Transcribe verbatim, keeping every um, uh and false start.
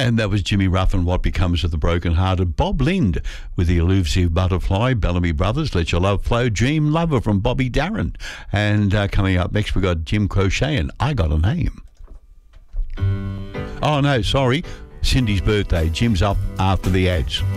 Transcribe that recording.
And that was Jimmy Ruffin, What Becomes of the Broken Hearted. Bob Lind with The Elusive Butterfly. Bellamy Brothers, Let Your Love Flow. Dream Lover from Bobby Darin. And uh, coming up next, we got Jim Crochet and I Got a Name. Oh, no, sorry. Cindy's birthday. Jim's up after the ads.